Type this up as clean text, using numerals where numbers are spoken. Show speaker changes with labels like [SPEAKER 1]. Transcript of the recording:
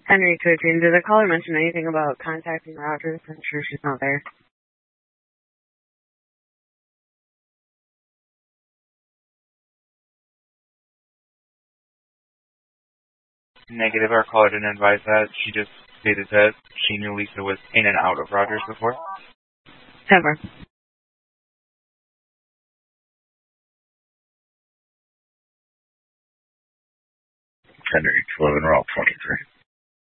[SPEAKER 1] Henry 13, did the caller mention anything about contacting Rogers? I'm sure she's not there.
[SPEAKER 2] Negative, our caller didn't advise that. She just stated that she knew Lisa was in and out of Rogers before.
[SPEAKER 1] Never.
[SPEAKER 3] Henry 11, Route 23.